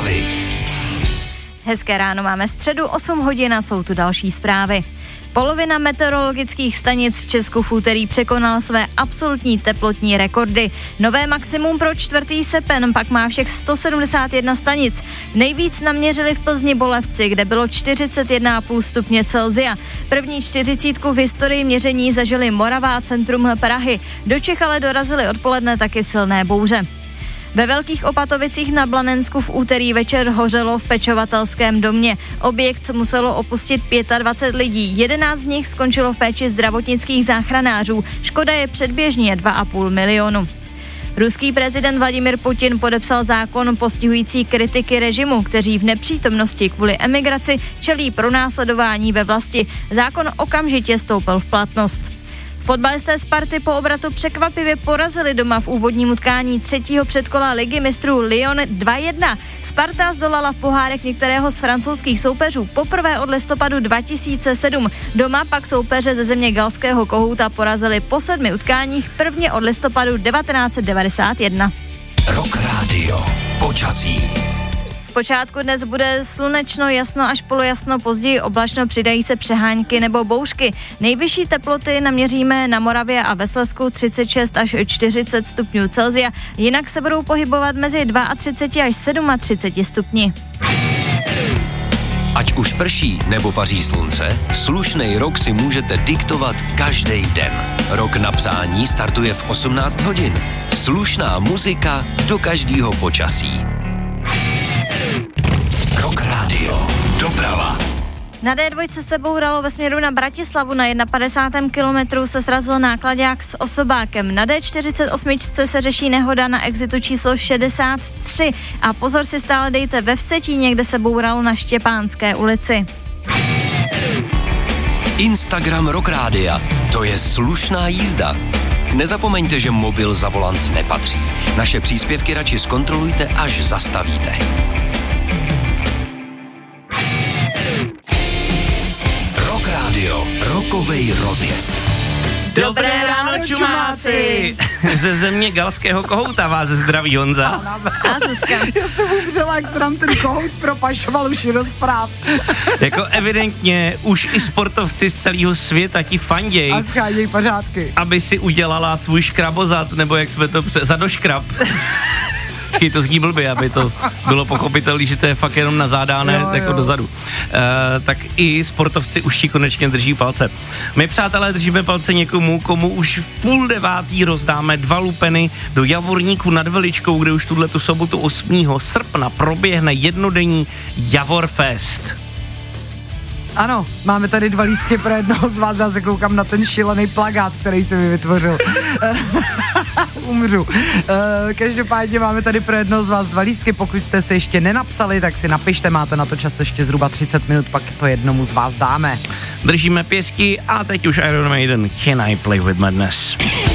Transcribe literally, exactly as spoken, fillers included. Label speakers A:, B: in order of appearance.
A: zprávy.
B: Hezké ráno, máme středu, osm hodin a jsou tu další zprávy. Polovina meteorologických stanic v Česku v úterý překonala své absolutní teplotní rekordy. Nové maximum pro čtvrtý srpen pak má všech sto sedmdesát jedna stanic. Nejvíc naměřili v Plzni Bolevci, kde bylo čtyřicet jedna celá pět stupně Celsia. První čtyřicítku v historii měření zažili Morava a centrum Prahy. Do Čech ale dorazily odpoledne taky silné bouře. Ve Velkých Opatovicích na Blanensku v úterý večer hořelo v pečovatelském domě. Objekt muselo opustit dvacet pět lidí, jedenáct z nich skončilo v péči zdravotnických záchranářů. Škoda je předběžně dva a půl milionu. Ruský prezident Vladimir Putin podepsal zákon postihující kritiky režimu, kteří v nepřítomnosti kvůli emigraci čelí pronásledování ve vlasti. Zákon okamžitě stoupil v platnost. Fotbalisté Sparty po obratu překvapivě porazili doma v úvodním utkání třetího předkola ligy mistrů Lyon dva jedna. Sparta zdolala v pohárech některého z francouzských soupeřů poprvé od listopadu dva tisíce sedm. Doma pak soupeře ze země galského Kohouta porazili po sedmi utkáních prvně od listopadu devatenáct set devadesát jedna.
A: Rock Radio. Počasí.
B: Zpočátku dnes bude slunečno, jasno až polojasno, později oblačno, přidají se přehánky nebo bouřky. Nejvyšší teploty naměříme na Moravě a ve Slezsku třicet šest až čtyřicet stupňů Celsia, jinak se budou pohybovat mezi třicet dva až třicet sedm stupni.
A: Ať už prší nebo paří slunce, slušnej rok si můžete diktovat každý den. Rok na přání startuje v osmnáct hodin. Slušná muzika do každého počasí. Rock Radio. Doprava.
B: Na dé dva se bouralo ve směru na Bratislavu, na padesátém prvním kilometru se srazil náklaďák s osobákem. Na dé čtyřicet osm se řeší nehoda na exitu číslo šedesát tři a pozor si stále dejte ve Vsetíně, kde se bouralo na Štěpánské ulici.
A: Instagram Rock Rádia. To je slušná jízda. Nezapomeňte, že mobil za volant nepatří. Naše příspěvky radši zkontrolujte, až zastavíte. Rock Radio. Rokovej rozjezd.
C: Dobré ráno, čumáci! Ze země galského Kohouta vás zdraví Honza.
B: A Zuzka.
D: Já jsem umřela, jak se nám ten kohout propašoval už do zpráv.
C: Jako evidentně už i sportovci z celého světa ti fanděj.
D: A scháděj pořádky.
C: Aby si udělala svůj škrabozad, nebo jak jsme to pře... zadoškrab. Počkej, to zní blbě, aby to bylo pochopitelné, že to je fakt jenom na zádáne, jo, jako jo. Dozadu. E, tak i sportovci už ti konečně drží palce. My, přátelé, držíme palce někomu, komu už v půl devátý rozdáme dva lupeny do Javorníku nad Veličkou, kde už tuhletu sobotu osmého srpna proběhne jednodenní Javorfest.
D: Ano, máme tady dva lístky pro jednoho z vás, já se koukám na ten šílený plakát, který jsem mi vytvořil. Umřu. Každopádně máme tady pro jednoho z vás dva lístky, pokud jste se ještě nenapsali, tak si napište, máte na to čas ještě zhruba třicet minut, pak to jednomu z vás dáme.
C: Držíme pěstí a teď už Iron Maiden, Can I Play With Madness.